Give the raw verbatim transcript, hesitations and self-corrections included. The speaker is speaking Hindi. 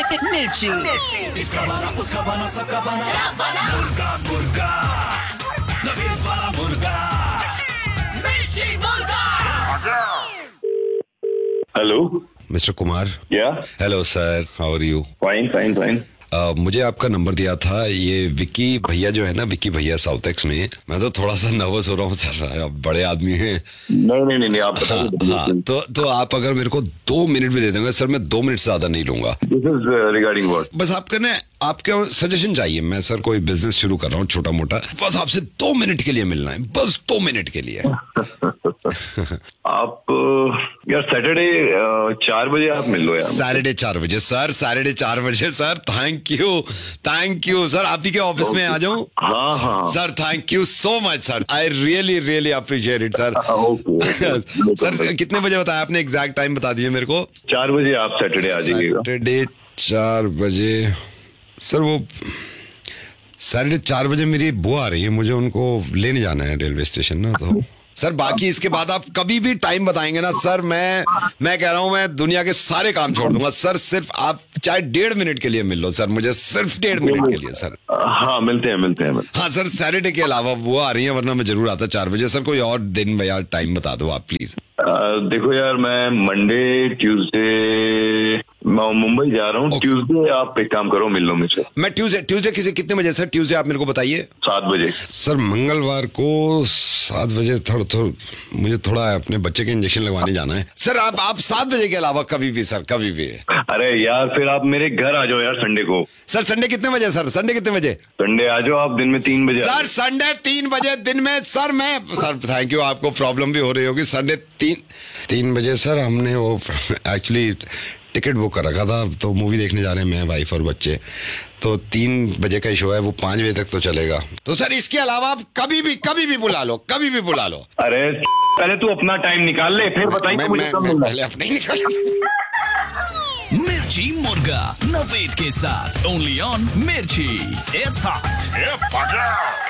मिर्ची। इसका वाला उसका बना सबका बना मुर्गा मुर्गा नवीद वाला मुर्गा मिर्ची मुर्गा। Hello mister Kumar. या hello sir, how are you? Fine fine fine. Uh, मुझे आपका नंबर दिया था ये विक्की भैया जो है ना, विक्की भैया साउथ एक्स में। मैं तो थोड़ा सा नर्वस हो रहा हूँ सर, आप बड़े आदमी हैं। नहीं नहीं नहीं, नहीं आप हाँ, हाँ, तो तो आप अगर मेरे को दो मिनट में दे देंगे सर, मैं दो मिनट से ज्यादा नहीं लूंगा। This is regarding what? बस आपका ना आपके सजेशन चाहिए। मैं सर कोई बिजनेस शुरू कर रहा हूँ छोटा मोटा, बस आपसे दो मिनट के लिए मिलना है, बस दो मिनट के लिए। आप यार सैटरडे चार बजे आप मिल लो यार। सैटरडे चार बजे सर, सैटरडे चार बजे sir. Thank you thank you sir, आप ही के ऑफिस में आ जाऊं? हाँ हाँ sir thank you so much sir, I really really appreciate it sir. Okay sir कितने बजे बताया आपने? एग्जैक्ट टाइम बता दीजिए मेरे को। चार बजे आप सैटरडे आ जाइएगा। सैटरडे चार बजे सर, वो सैटरडे चार बजे मेरी बुआ आ रही है, मुझे उनको लेने जाना है रेलवे स्टेशन ना। तो सर बाकी इसके बाद आप कभी भी टाइम बताएंगे ना सर, मैं मैं कह रहा हूं मैं दुनिया के सारे काम छोड़ दूंगा सर, सिर्फ आप चाहे डेढ़ मिनट के लिए मिल लो सर, मुझे सिर्फ डेढ़ मिनट के लिए सर। हाँ मिलते हैं मिलते हैं मिलते हाँ सर, सैटरडे के अलावा वो आ रही है, वरना मैं जरूर आता चार बजे सर। कोई और दिन भैया टाइम बता दो आप प्लीज। हैं। देखो यार मैं मंडे ट्यूसडे मैं मुंबई जा रहा हूँ। ट्यूसडे आप एक काम करो, मिल लो मुझसे। मैं ट्यूसडे ट्यूसडे किसी कितने बजे सर? ट्यूसडे आप मेरे को बताइए। सात बजे सर मंगलवार को सात बजे थोड़ा थोड़ा मुझे थोड़ा अपने बच्चे के इंजेक्शन लगवाने जाना है सर। आप आप सात बजे के अलावा कभी भी सर, कभी भी। अरे यार फिर आप मेरे घर आ जाओ यार संडे को। सर संडे कितने बजे सर? संडे कितने बजे? संडे आ जाओ आप दिन में तीन बजे। सर संडे तीन बजे दिन में सर। मैं सर थैंक यू, आपको प्रॉब्लम भी हो रही होगी। संडे तीन तीन बजे सर, हमने वो एक्चुअली टिकट बुक कर रखा था, तो मूवी देखने जा रहे हैं मैं, वाइफ और बच्चे। तो तीन बजे का शो है, वो पांच बजे तक तो चलेगा। तो सर इसके अलावा आप कभी भी कभी भी बुला लो, कभी भी बुला लो। अरे पहले तू अपना टाइम निकाल ले, फिर बताइए मैं, मुझे मैं, कब मैं मिलना है। पहले अपने ही निकाल। मिर्ची मुर्गा नवीद के साथ ओनली ऑन मिर्ची। It's hot.